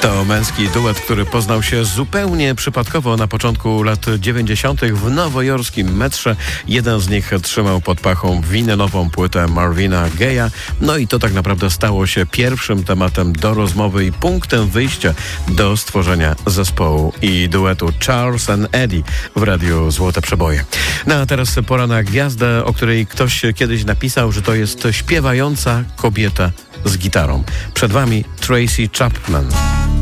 To męski duet, który poznał się zupełnie przypadkowo na początku lat 90. w nowojorskim metrze. Jeden z nich trzymał pod pachą winylową płytę Marvina Gaye'a. No i to tak naprawdę stało się pierwszym tematem do rozmowy i punktem wyjścia do stworzenia zespołu i duetu Charles and Eddie w radiu Złote Przeboje. No a teraz pora na gwiazdę, o której ktoś kiedyś napisał, że to jest śpiewająca kobieta z gitarą. Przed wami Tracy Chapman.